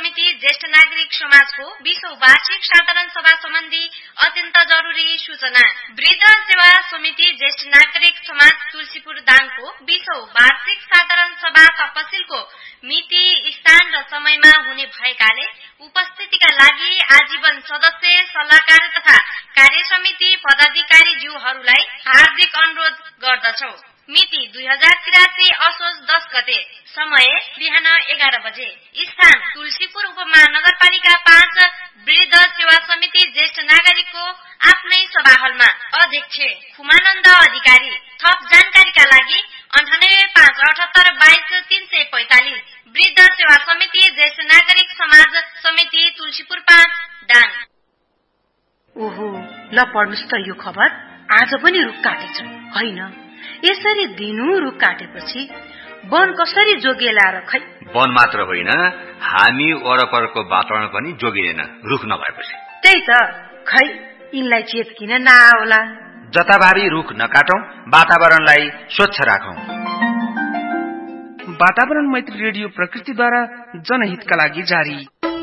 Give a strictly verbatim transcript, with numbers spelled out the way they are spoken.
समिति ज्येष्ठ नागरिक समाजको बीसौं वार्षिक साधारण सभा सम्बन्धी अत्यन्त जरुरी सूचना। वृद्ध सेवा समिति ज्येष्ठ नागरिक समाज तुलसीपुर दाङको बीसौं वार्षिक साधारण सभा तपसिलको मिति, स्थान र समयमा हुने भएकाले उपस्थितिका लागि आजीवन सदस्य, सल्लाहकार तथा कार्य समिति पदाधिकारीज्यूहरूलाई हार्दिक अनुरोध गर्दछौ। मिति दुई हजार त्रियासी असोज दस गते। समय बिहान एघार बजे। स्थान तुलसीपुर उपमहानगरपालिका पाँच वृद्ध सेवा समिति ज्येष्ठ नागरिकको आफ्नै सभा हलमा। अध्यक्ष खुमानन्द अधिकारी। थप जानकारीका लागि अन्ठानब्बे पाँच अठहत्तर बाइस तीन सय पैंतालिस। वृद्ध सेवा समिति ज्येष्ठ नागरिक समाज समिति तुलसीपुर पाँच दाङ। ओहो, ल पढ्नुस् त यो खबर। आज पनि रुख काटेछ होइन? यसरी दिनु रुख काटेपछि वन कसरी जोगिएला र? खै वन मात्र होइन, हामी वरपरको वातावरण पनि जोगिएन रुख नभएपछि। त्यही त, खै यिनलाई चेत किन नआउला? जताभावी रुख नकाटौं, वातावरणलाई स्वच्छ राखौं। वातावरण मैत्री रेडियो प्रकृतिद्वारा जनहितका लागि जारी।